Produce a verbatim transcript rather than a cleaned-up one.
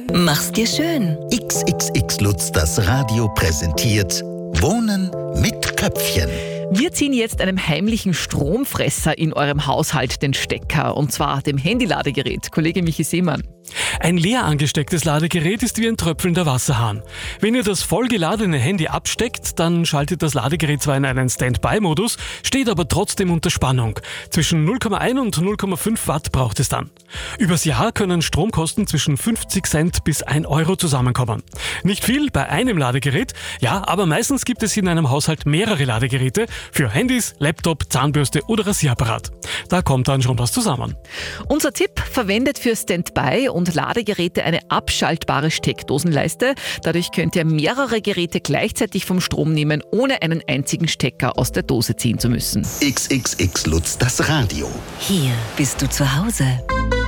Mach's dir schön. X X X Lutz, das Radio präsentiert Wohnen mit Köpfchen. Wir ziehen jetzt einem heimlichen Stromfresser in eurem Haushalt den Stecker, und zwar dem Handyladegerät. Kollege Michi Seemann. Ein leer angestecktes Ladegerät ist wie ein tröpfelnder Wasserhahn. Wenn ihr das vollgeladene Handy absteckt, dann schaltet das Ladegerät zwar in einen Standby-Modus, steht aber trotzdem unter Spannung. Zwischen null Komma eins und null Komma fünf Watt braucht es dann. Übers Jahr können Stromkosten zwischen fünfzig Cent bis ein Euro zusammenkommen. Nicht viel bei einem Ladegerät, ja, aber meistens gibt es in einem Haushalt mehrere Ladegeräte für Handys, Laptop, Zahnbürste oder Rasierapparat. Da kommt dann schon was zusammen. Unser Tipp: verwendet für Standby und Ladegeräte eine abschaltbare Steckdosenleiste. Dadurch könnt ihr mehrere Geräte gleichzeitig vom Strom nehmen, ohne einen einzigen Stecker aus der Dose ziehen zu müssen. X X X Lutz, das Radio. Hier bist du zu Hause.